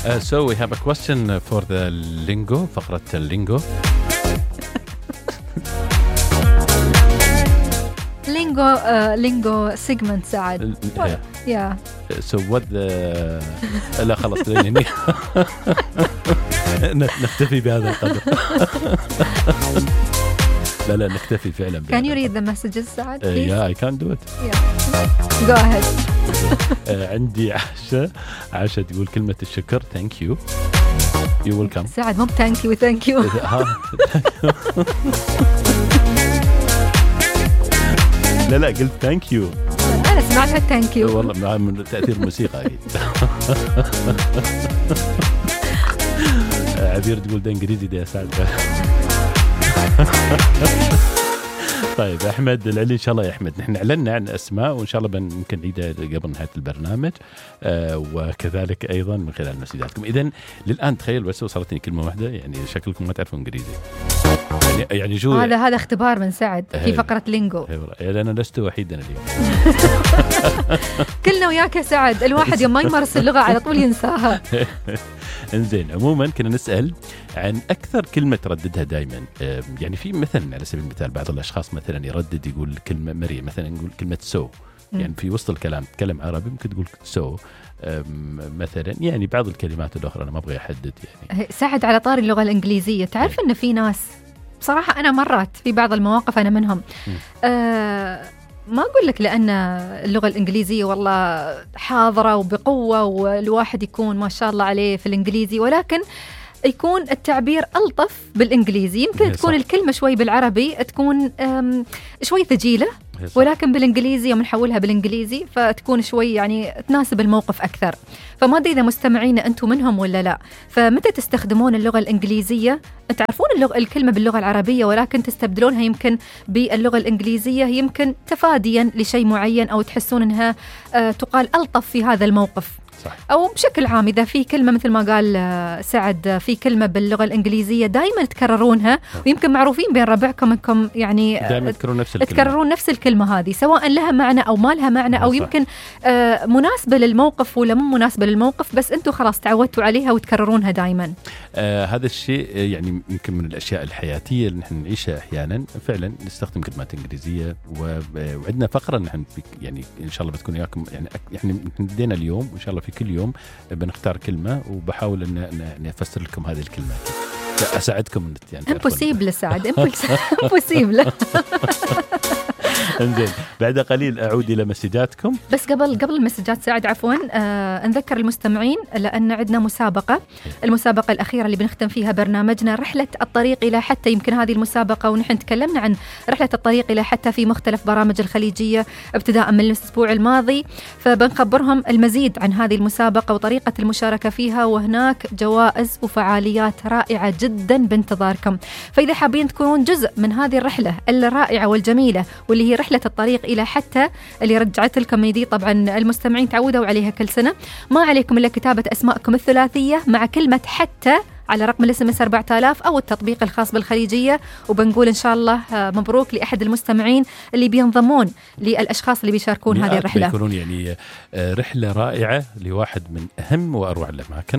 So we have a question for the lingo, فقرة اللينجو. lingo segment سعد. Yeah. So what the لا خلاص لين نكتفي بهذا القدر. لا نكتفي فعلا. Can you read the messages سعد? Yeah, I can do it. Yeah. Go ahead. عندي عاشة تقول كلمة الشكر thank you. You welcome. سعد مو thank you thank you. لا قلت thank you. أنا سمعتها thank you. والله من تأثير الموسيقى أكيد. عبير تقول ده إنجليزي ده يا سعد. طيب أحمد العلي إن شاء الله يا أحمد نحن أعلنا عن أسماء وإن شاء الله يمكن نعيدها قبل نهاية البرنامج وكذلك أيضا من خلال مسجاتكم. إذن للآن تخيل بس وصلتني كلمة واحدة يعني شكلكم ما تعرفوا إنجليزي يعني شو هذا اختبار من سعد في فقرة لينجو. يعني أنا لست وحيدا اليوم. كلنا وياك يا سعد الواحد يوم ما يمارس اللغة على طول ينساها. انزين عموما كنا نسأل عن أكثر كلمة ترددها دائما يعني في مثلا على سبيل المثال بعض الأشخاص مثلا يردد يقول كلمة مريم مثلا يقول كلمة سو يعني في وسط الكلام تكلم عربي ممكن تقول سو مثلا يعني بعض الكلمات الأخرى أنا ما أبغى أحدد يعني. سعد على طاري اللغة الإنجليزية تعرف إن في ناس بصراحة أنا مرات في بعض المواقف أنا منهم ما أقول لك لأن اللغة الإنجليزية والله حاضرة وبقوة والواحد يكون ما شاء الله عليه في الإنجليزي ولكن يكون التعبير ألطف بالإنجليزي يمكن تكون الكلمة شوي بالعربي تكون شوي ثقيلة ولكن بالإنجليزي يوم نحولها بالإنجليزي فتكون شوي يعني تناسب الموقف أكثر. فما أدري إذا مستمعين أنتم منهم ولا لا. فمتى تستخدمون اللغة الإنجليزية تعرفون الكلمة باللغة العربية ولكن تستبدلونها يمكن باللغة الإنجليزية يمكن تفاديا لشيء معين أو تحسون أنها تقال ألطف في هذا الموقف صح. أو بشكل عام إذا في كلمة مثل ما قال سعد في كلمة باللغة الإنجليزية دائما تكررونها ويمكن معروفين بين ربعكم أنكم يعني دائما تكررون نفس الكلمة هذه سواء لها معنى أو ما لها معنى أو يمكن مناسبة للموقف ولا مو مناسبة للموقف بس أنتم خلاص تعودتوا عليها وتكررونها دائما. هذا الشيء يعني يمكن من الأشياء الحياتية اللي نحن نعيشها أحيانا فعلا نستخدم كلمات إنجليزية وعندنا فقرة نحن يعني إن شاء الله بتكون وياكم يعني بدينا اليوم وإن شاء الله في كل يوم بنختار كلمة وبحاول أن أفسر لكم هذه الكلمات أساعدكم يعني impossible سعد impossible. انزين بعد قليل أعود إلى مسجاتكم بس قبل المسجات سعد عفوا نذكر المستمعين لأن عندنا مسابقة المسابقة الأخيرة اللي بنختم فيها برنامجنا رحلة الطريق إلى حتى يمكن هذه المسابقة ونحن تكلمنا عن رحلة الطريق إلى حتى في مختلف برامج الخليجية ابتداء من الأسبوع الماضي فبنخبرهم المزيد عن هذه المسابقة وطريقة المشاركة فيها وهناك جوائز وفعاليات رائعة جدا بانتظاركم. فإذا حابين تكونون جزء من هذه الرحلة الرائعة والجميلة واللي هي رحلة الطريق إلى حتى اللي رجعت لكم يدي طبعا المستمعين تعودوا عليها كل سنة ما عليكم إلا كتابة أسماءكم الثلاثية مع كلمة حتى على رقم الاس 4000 أو التطبيق الخاص بالخليجية وبنقول إن شاء الله مبروك لأحد المستمعين اللي بينضمون للأشخاص اللي بيشاركون هذه الرحلة. يكونون يعني رحلة رائعة لواحد من أهم وأروع الأماكن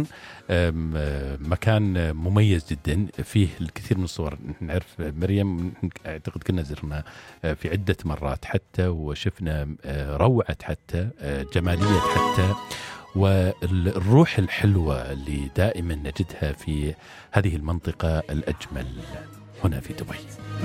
مكان مميز جدا فيه الكثير من الصور. نعرف مريم أعتقد كنا زرنا في عدة مرات حتى وشفنا روعة حتى جمالية حتى والروح الحلوة اللي دائما نجدها في هذه المنطقة الأجمل هنا في دبي.